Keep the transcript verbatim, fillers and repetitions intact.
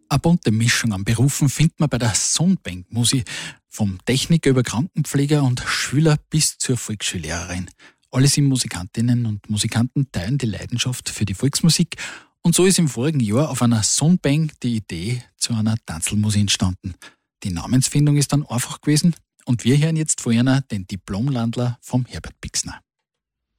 Eine bunte Mischung an Berufen findet man bei der Sonnbank Musi. Vom Techniker über Krankenpfleger und Schüler bis zur Volksschullehrerin. Alle sind Musikantinnen und Musikanten, teilen die Leidenschaft für die Volksmusik. Und so ist im vorigen Jahr auf einer Sonnbank die Idee zu einer Tanzelmusik entstanden. Die Namensfindung ist dann einfach gewesen und wir hören jetzt von einer den Diplomlandler vom Herbert Pixner.